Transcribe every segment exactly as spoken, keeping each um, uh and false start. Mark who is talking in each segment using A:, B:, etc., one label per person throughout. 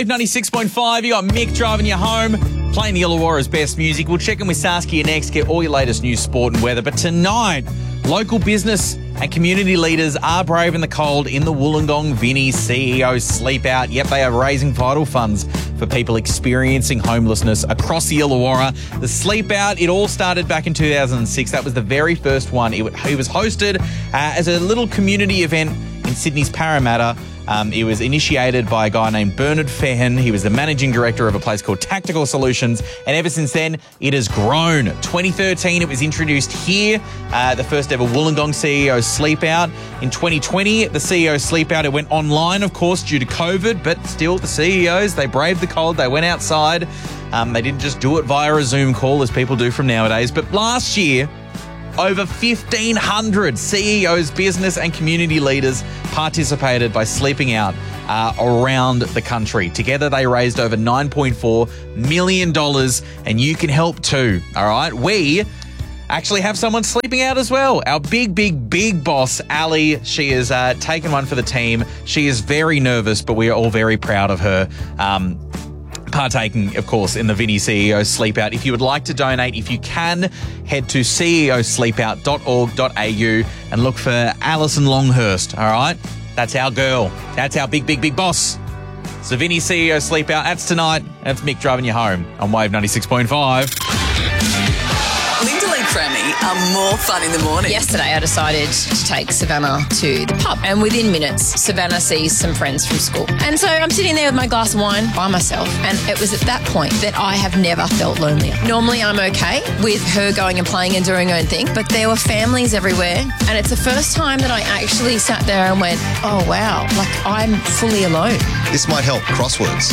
A: ninety-six point five, you got Mick driving you home, playing the Illawarra's best music. We'll check in with Saskia next, get all your latest news, sport and weather. But tonight, local business and community leaders are braving the cold in the Wollongong Vinnie C E O Sleep Out. Yep, they are raising vital funds for people experiencing homelessness across the Illawarra. The Sleep Out, it all started back in two thousand six. That was the very first one. It, it was hosted uh, as a little community event in Sydney's Parramatta. Um, it was initiated by a guy named Bernard Fairhen. He was the managing director of a place called Tactical Solutions. And ever since then, it has grown. twenty thirteen, it was introduced here, uh, the first ever Wollongong C E O Sleep Out. In twenty twenty, the C E O Sleep Out, it went online, of course, due to COVID. But still, the C E Os, they braved the cold. They went outside. Um, they didn't just do it via a Zoom call as people do from nowadays. But last year, over fifteen hundred C E Os, business and community leaders participated by sleeping out uh, around the country. Together, they raised over nine point four million dollars, and you can help too, all right? We actually have someone sleeping out as well. Our big, big, big boss, Ali, she has uh, taken one for the team. She is very nervous, but we are all very proud of her. Um, partaking, of course, in the Vinnie C E O Sleep Out. If you would like to donate, if you can, head to c e o sleep out dot org dot a u and look for Alison Longhurst, all right? That's our girl. That's our big, big, big boss. It's the Vinnie C E O Sleep Out. That's tonight. That's Mick driving you home on Wave ninety-six point five.
B: Linda Lee Crammy are more fun in the morning.
C: Yesterday I decided to take Savannah to the pub, and within minutes Savannah sees some friends from school. And so I'm sitting there with my glass of wine by myself, and it was at that point that I have never felt lonelier. Normally I'm okay with her going and playing and doing her own thing, but there were families everywhere, and it's the first time that I actually sat there and went, oh wow, like I'm fully alone.
D: This might help crosswords.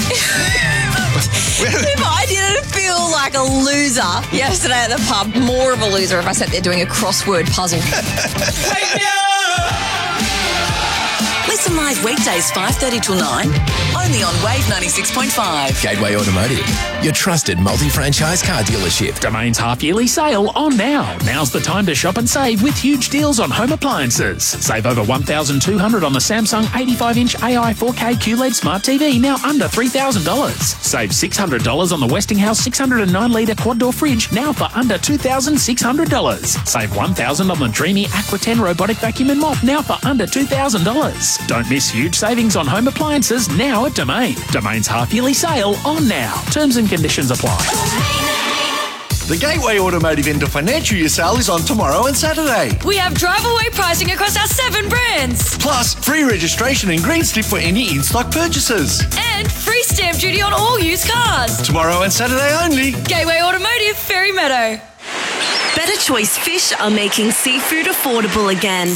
C: If I didn't feel like a loser yesterday at the pub, more of a loser if I sat there doing a crossword puzzle.
B: Listen live weekdays five thirty till nine, only on Wave ninety-six point five.
E: Gateway Automotive, your trusted multi-franchise car dealership.
F: Domain's half-yearly sale on now. Now's the time to shop and save with huge deals on home appliances. Save over one thousand two hundred dollars on the Samsung eighty-five inch A I four K Q L E D Smart T V, now under three thousand dollars. Save six hundred dollars on the Westinghouse six hundred nine litre quad-door fridge, now for under two thousand six hundred dollars. Save one thousand dollars on the Dreamy Aqua ten robotic vacuum and mop, now for under two thousand dollars. Don't miss huge savings on home appliances now at Domain. Domain's half-yearly sale on now. Terms and conditions apply.
G: The Gateway Automotive End of Financial Year sale is on tomorrow and Saturday.
H: We have drive-away pricing across our seven brands.
G: Plus, free registration and green slip for any in-stock purchases.
H: And free stamp duty on all used cars.
G: Tomorrow and Saturday only.
H: Gateway Automotive, Ferry Meadow.
I: Better Choice Fish are making seafood affordable again.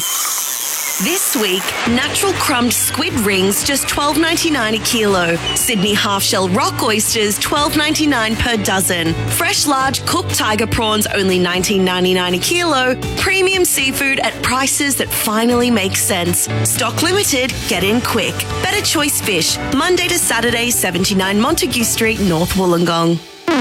I: This week, natural crumbed squid rings just twelve ninety-nine a kilo. Sydney half-shell rock oysters twelve ninety-nine per dozen. Fresh large cooked tiger prawns only nineteen ninety-nine a kilo. Premium seafood at prices that finally make sense. Stock limited, get in quick. Better Choice Fish, Monday to Saturday, seventy-nine Montague Street, North Wollongong.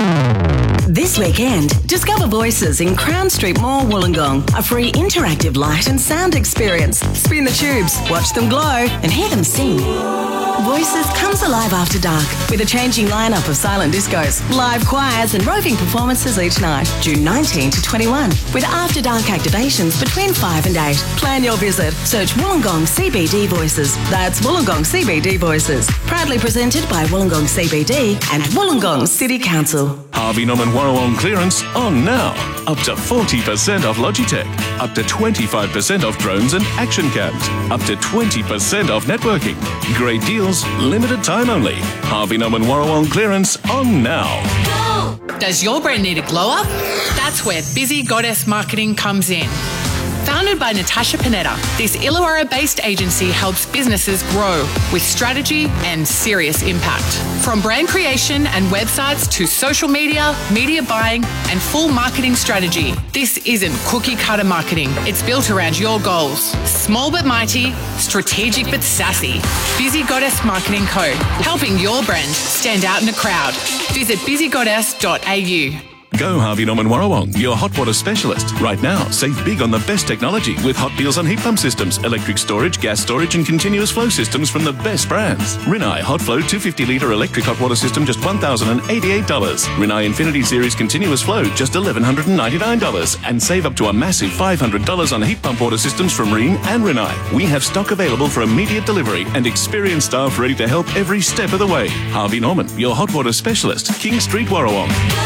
J: This weekend, discover Voices in Crown Street Mall, Wollongong. A free interactive light and sound experience. Spin the tubes, watch them glow, and hear them sing. Voices comes alive after dark with a changing lineup of silent discos, live choirs and roving performances each night, June nineteenth to twenty-one, with after dark activations between five and eight. Plan your visit. Search Wollongong C B D Voices. That's Wollongong C B D Voices. Proudly presented by Wollongong C B D and Wollongong City Council.
K: Harvey Norman Warrawong clearance on now. Up to forty percent off Logitech. Up to twenty-five percent off drones and action cams. Up to twenty percent off networking. Great deals, limited time only. Harvey Norman Warrawong clearance on now.
L: Does your brand need a glow up? That's where Busy Goddess Marketing comes in. Founded by Natasha Panetta, this Illawarra-based agency helps businesses grow with strategy and serious impact. From brand creation and websites to social media, media buying, and full marketing strategy, this isn't cookie-cutter marketing. It's built around your goals. Small but mighty, strategic but sassy. Busy Goddess Marketing Co. Helping your brand stand out in a crowd. Visit busy goddess dot a u.
K: Go Harvey Norman Warrawong, your hot water specialist. Right now, save big on the best technology with hot deals on heat pump systems, electric storage, gas storage and continuous flow systems from the best brands. Rinnai Hot Flow two hundred fifty litre electric hot water system just one thousand eighty-eight dollars. Rinnai Infinity Series continuous flow just one thousand one hundred ninety-nine dollars. And save up to a massive five hundred dollars on heat pump water systems from Rheem and Rinnai. We have stock available for immediate delivery and experienced staff ready to help every step of the way. Harvey Norman, your hot water specialist, King Street, Warrawong.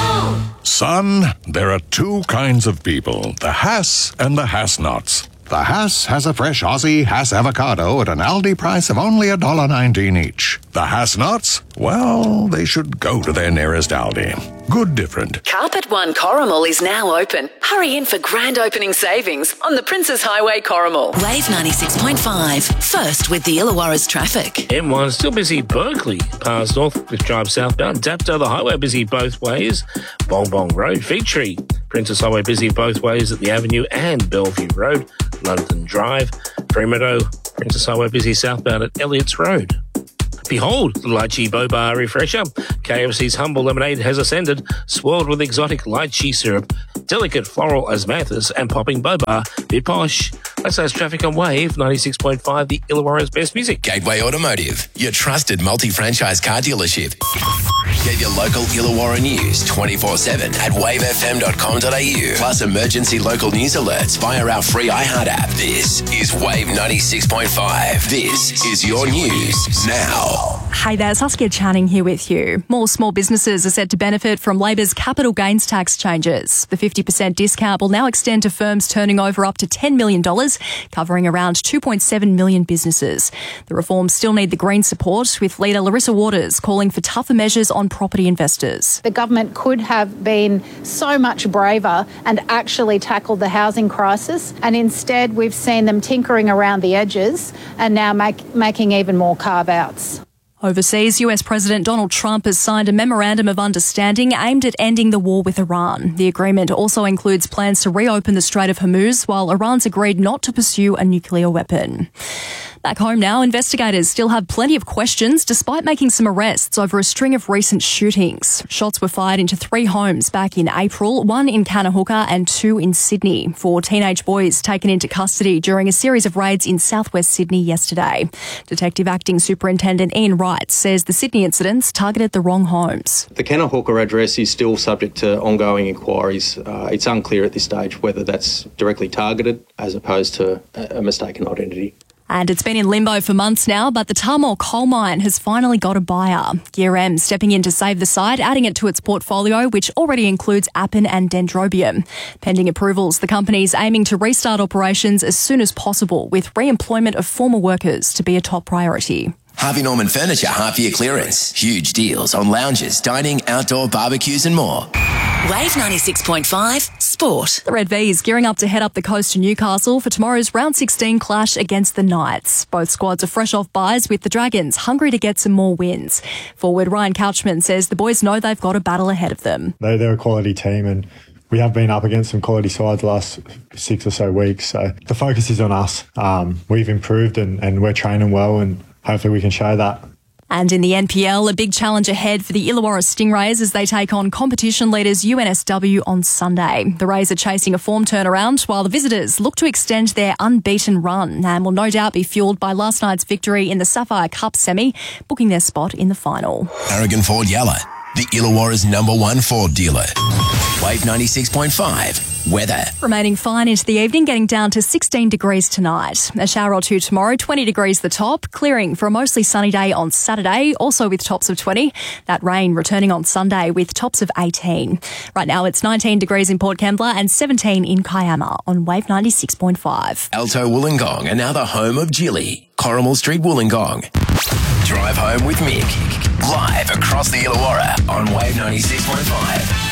M: Son, there are two kinds of people, the Hass and the Hass-Nots. The Hass has a fresh Aussie Hass avocado at an Aldi price of only one dollar nineteen each. The Hass-Nots? Well, they should go to their nearest Aldi. Good different.
B: Carpet One Corrimal is now open. Hurry in for grand opening savings on the Princes Highway Corrimal. Wave ninety-six point five. First with the Illawarra's traffic.
N: M one still busy Berkeley, past North with drive southbound. Dapto the highway busy both ways. Bong Bong Road, Figtree. Princess Highway busy both ways at the Avenue and Bellevue Road. London Drive. Fremantle, Princess Highway busy southbound at Elliots Road. Behold, the Lychee Boba refresher. K F C's Humble Lemonade has ascended, swirled with exotic lychee syrup, delicate floral asmanthus, and popping boba. Bit posh. That's those traffic on Wave ninety-six point five, the Illawarra's best music.
E: Gateway Automotive, your trusted multi-franchise car dealership. Get your local Illawarra news twenty-four seven at wave f m dot com dot a u. Plus emergency local news alerts via our free iHeart app. This is Wave ninety-six point five. This is your news now.
O: Hey there, Saskia Channing here with you. More small businesses are set to benefit from Labor's capital gains tax changes. The fifty percent discount will now extend to firms turning over up to ten million dollars, covering around two point seven million businesses. The reforms still need the Green support, with leader Larissa Waters calling for tougher measures on property investors.
P: The government could have been so much braver and actually tackled the housing crisis, and instead we've seen them tinkering around the edges and now make, making even more carve-outs.
O: Overseas, U S President Donald Trump has signed a memorandum of understanding aimed at ending the war with Iran. The agreement also includes plans to reopen the Strait of Hormuz, while Iran's agreed not to pursue a nuclear weapon. Back home now, investigators still have plenty of questions despite making some arrests over a string of recent shootings. Shots were fired into three homes back in April, one in Kanahooka and two in Sydney. Four teenage boys taken into custody during a series of raids in southwest Sydney yesterday. Detective Acting Superintendent Ian Wright says the Sydney incidents targeted the wrong homes.
Q: The Kanahooka address is still subject to ongoing inquiries. Uh, it's unclear at this stage whether that's directly targeted as opposed to a mistaken identity.
O: And it's been in limbo for months now, but the Tahmoor coal mine has finally got a buyer. Gear M stepping in to save the site, adding it to its portfolio, which already includes Appin and Dendrobium. Pending approvals, the company's aiming to restart operations as soon as possible, with re-employment of former workers to be a top priority.
E: Harvey Norman Furniture half-year clearance. Huge deals on lounges, dining, outdoor barbecues and more.
B: Wave ninety-six point five Sport.
O: The Red V's gearing up to head up the coast to Newcastle for tomorrow's round sixteen clash against the Knights. Both squads are fresh off buys, with the Dragons hungry to get some more wins. Forward Ryan Couchman says the boys know they've got a battle ahead of them.
R: They, they're a quality team, and we have been up against some quality sides the last six or so weeks. So the focus is on us. Um, we've improved and, and we're training well, and hopefully we can show that.
O: And in the N P L, a big challenge ahead for the Illawarra Stingrays as they take on competition leaders U N S W on Sunday. The Rays are chasing a form turnaround, while the visitors look to extend their unbeaten run and will no doubt be fuelled by last night's victory in the Sapphire Cup semi, booking their spot in the final.
E: Aragon Ford Yalla, the Illawarra's number one Ford dealer. Wave ninety-six point five. Weather.
O: Remaining fine into the evening, getting down to sixteen degrees tonight. A shower or two tomorrow, twenty degrees the top. Clearing for a mostly sunny day on Saturday, also with tops of twenty. That rain returning on Sunday with tops of eighteen. Right now it's nineteen degrees in Port Kembla and seventeen in Kiama on Wave ninety-six point five.
E: Alto Wollongong, and now the home of Gilly. Corrimal Street, Wollongong. Drive home with Mick. Live across the Illawarra on Wave ninety-six point five.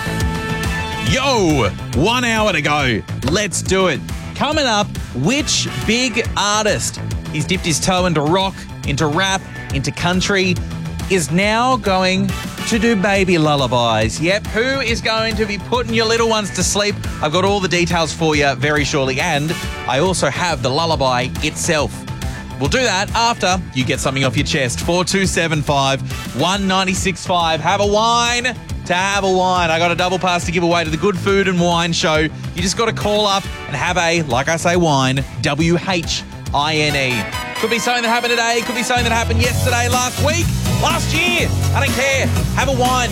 A: Yo, one hour to go. Let's do it. Coming up, which big artist he's dipped his toe into rock, into rap, into country, is now going to do baby lullabies? Yep, who is going to be putting your little ones to sleep? I've got all the details for you very shortly, and I also have the lullaby itself. We'll do that after you get something off your chest. four two seven five, one nine six five. Have a wine. to have a wine. I got a double pass to give away to the Good Food and Wine Show. You just got to call up and have a, like I say, wine, W H I N E. Could be something that happened today. Could be something that happened yesterday, last week, last year. I don't care. Have a wine.